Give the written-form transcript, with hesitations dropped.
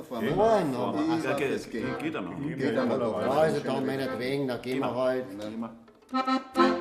fahren Ja, wir. nein, noch. aber- Ich sag, geht, das geht. geht dann noch. Geht dann noch. Ja, also da meinetwegen, da gehen wir halt. Gehen wir.